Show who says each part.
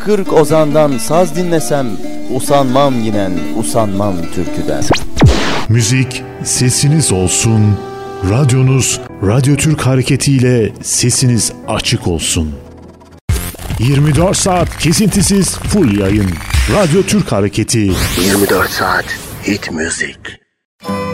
Speaker 1: 40 ozandan saz dinlesem, usanmam yinen, usanmam türküden.
Speaker 2: Müzik sesiniz olsun, radyonuz Radyo Türk Hareketi ile sesiniz açık olsun. 24 saat kesintisiz full yayın. Radyo Türk Hareketi.
Speaker 3: 24 saat hit müzik.